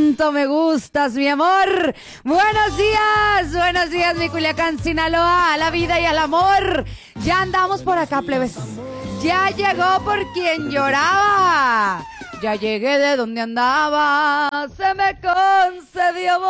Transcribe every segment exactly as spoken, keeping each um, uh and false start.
tanto me gustas, mi amor. Buenos días, buenos días, mi Culiacán, Sinaloa, a la vida y al amor. Ya andamos por acá, plebes. Ya llegó por quien lloraba. Ya llegué de donde andaba, se me concedió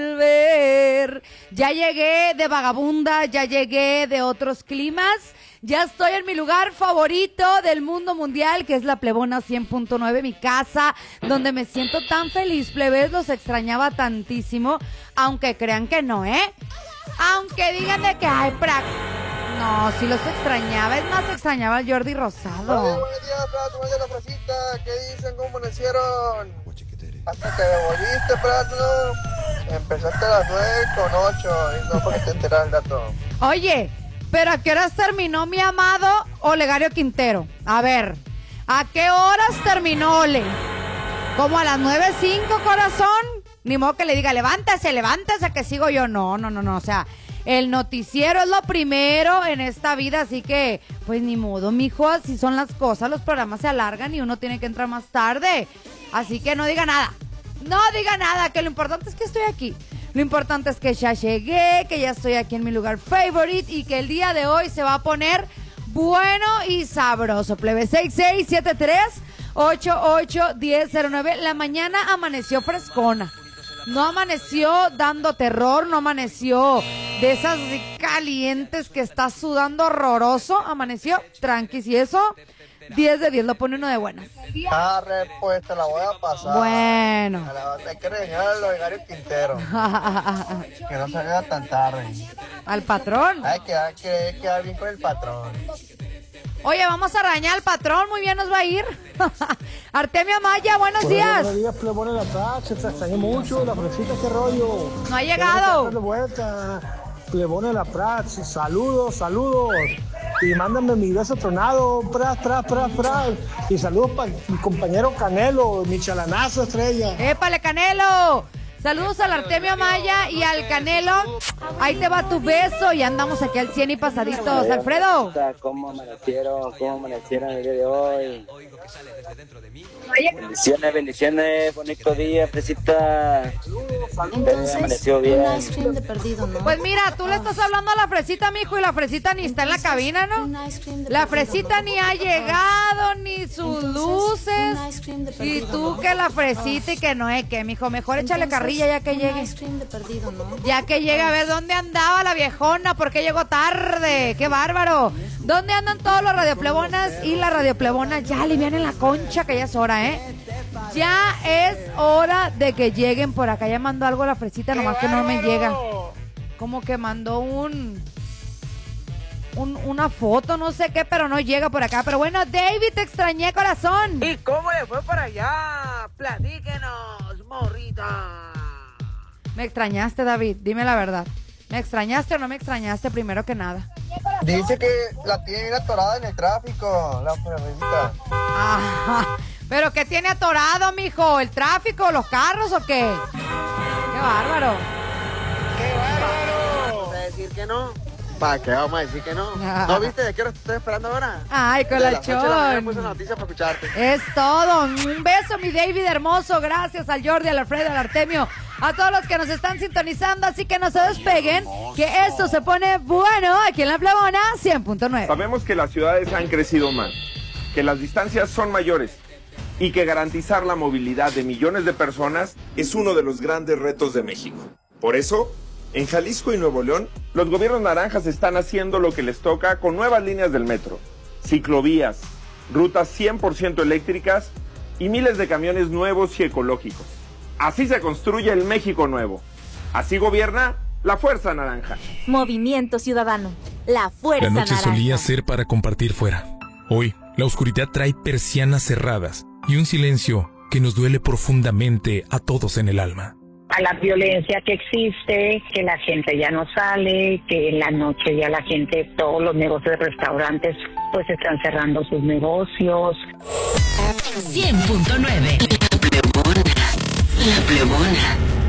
volver. Ya llegué de vagabunda, ya llegué de otros climas. Ya estoy en mi lugar favorito del mundo mundial, que es la Plebona cien punto nueve, mi casa, donde me siento tan feliz, plebes, los extrañaba tantísimo, aunque crean que no, ¿eh? Aunque digan de que, ay, pra... No, sí los extrañaba, es más, extrañaba al Jordi Rosado. Oye, buenos días, Prato, buenos días, la frasita, ¿qué dicen? ¿Cómo amanecieron? Hasta que me volviste, Prato, empezaste a las nueve con ocho, y no porque te enteras el dato. Oye, ¿pero a qué horas terminó mi amado Olegario Quintero? A ver, ¿a qué horas terminó Ole? ¿Como a las nueve cinco, corazón? Ni modo que le diga, levántese, levántese, que sigo yo. No, no, no, no, o sea, el noticiero es lo primero en esta vida, así que, pues ni modo, mijo, así son las cosas, los programas se alargan y uno tiene que entrar más tarde. Así que no diga nada, no diga nada, que lo importante es que estoy aquí. Lo importante es que ya llegué, que ya estoy aquí en mi lugar favorite y que el día de hoy se va a poner bueno y sabroso. Plebe, seis seis siete tres ocho ocho uno cero cero nueve. La mañana amaneció frescona. No amaneció dando terror, no amaneció de esas calientes que está sudando horroroso. Amaneció tranquis y eso, diez de diez, lo pone uno de buenas. Ah, respuesta, la voy a pasar. Bueno. Hay que regañar al Olegario Quintero. Que no salga tan tarde. Al patrón. Hay que, hay que, hay que quedar bien con el patrón. Oye, vamos a arañar al patrón, muy bien nos va a ir. Artemio Amaya, buenos Buenos días. Buenos días, Plebona de la taxa, te extrañé mucho, la fresita, qué rollo. No ha llegado. De vuelta, Plebona de la Prats, saludos, saludos. Y mándame mi beso tronado, pras, pras, pras, pras. Y saludos para mi compañero Canelo, mi chalanazo estrella. ¡Épale, Canelo! Saludos al Artemio Amaya y al Canelo. Ahí te va tu beso y andamos aquí al cien y pasaditos. Alfredo. ¿Cómo amanecieron? ¿Cómo amanecieron el día de hoy? Bendiciones, bendiciones, bonito día, fresita. Entonces, amaneció bien. un ice cream de perdido, ¿no? Pues mira, tú le estás hablando a la fresita, mijo, y la fresita ni está en la cabina, ¿no? La fresita ni ha llegado, ni sus luces. Y tú que la fresita y que no es que, mijo, mejor échale carrilla ya que llegue. Ya que llegue, a ver dónde andaba la viejona, por qué llegó tarde, qué bárbaro. ¿Dónde andan todos los radioplebonas y la radioplebona? Ya alivian en la concha, que ya es hora, ¿eh? Ya es hora de que lleguen por acá. Ya mandó algo la fresita, nomás que no me llega. Como que mandó un, un una foto, no sé qué, pero no llega por acá. Pero bueno, David, te extrañé, corazón. ¿Y cómo le fue para allá? Platíquenos, morrita. Me extrañaste, David, dime la verdad. ¿Me extrañaste o no me extrañaste primero que nada? Dice que la tiene atorada en el tráfico, la fresita. Ajá. ¿Pero qué tiene atorado, mijo? ¿El tráfico, los carros o qué? ¡Qué bárbaro! ¡Qué bárbaro! ¿Vas a decir que no? ¿Para qué vamos a decir que no? ¿No viste de qué hora te estoy esperando ahora? Ay, colachón. Puse noticias para escucharte. Es todo. Un beso, mi David hermoso. Gracias al Jordi, al Alfredo, al Artemio, a todos los que nos están sintonizando. Así que no se despeguen, que esto se pone bueno aquí en la Plebona cien punto nueve. Sabemos que las ciudades han crecido más, que las distancias son mayores y que garantizar la movilidad de millones de personas es uno de los grandes retos de México. Por eso, en Jalisco y Nuevo León, los gobiernos naranjas están haciendo lo que les toca con nuevas líneas del metro, ciclovías, rutas cien por ciento eléctricas y miles de camiones nuevos y ecológicos. Así se construye el México nuevo. Así gobierna la Fuerza Naranja. Movimiento Ciudadano, la Fuerza La noche Naranja. solía ser para compartir fuera. Hoy, la oscuridad trae persianas cerradas y un silencio que nos duele profundamente a todos en el alma. A la violencia que existe, que la gente ya no sale, que en la noche ya la gente, todos los negocios de restaurantes, pues están cerrando sus negocios. cien punto nueve. La Plebona. La Plebona.